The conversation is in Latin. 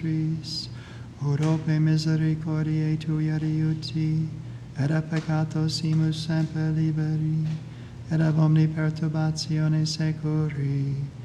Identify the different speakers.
Speaker 1: nostris, urope misericordiae Tui adiuti, et a peccatos imus semper liberi, et ab omni perturbatione securi.